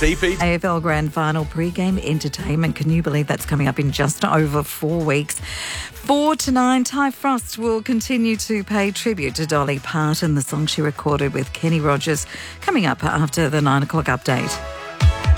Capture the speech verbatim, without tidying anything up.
T P. A F L Grand Final pre-game entertainment. Can you believe that's coming up in just over four weeks? Four to nine, Ty Frost will continue to pay tribute to Dolly Parton, the song she recorded with Kenny Rogers, coming up after the nine o'clock update.